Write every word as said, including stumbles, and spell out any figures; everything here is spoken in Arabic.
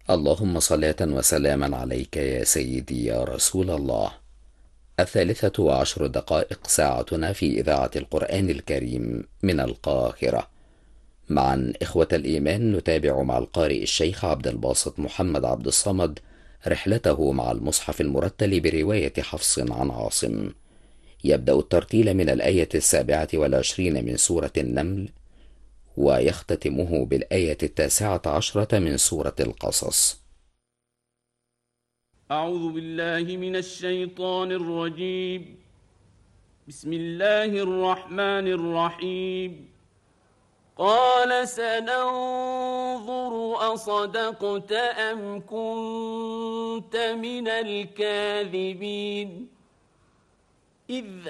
اللهم صلاة وسلاما عليك يا سيدي يا رسول الله. الثالثة وعشر دقائق ساعتنا في إذاعة القرآن الكريم من القاهرة. معا إخوة الإيمان نتابع مع القارئ الشيخ عبد الباسط محمد عبد الصمد رحلته مع المصحف المرتل برواية حفص عن عاصم. يبدأ الترتيل من الآية السابعة والعشرين من سورة النمل، ويختتمه بالآية التاسعة عشرة من سورة القصص. أعوذ بالله من الشيطان الرجيم. بسم الله الرحمن الرحيم. قال سننظر أصدقت أم كنت من الكاذبين. إذ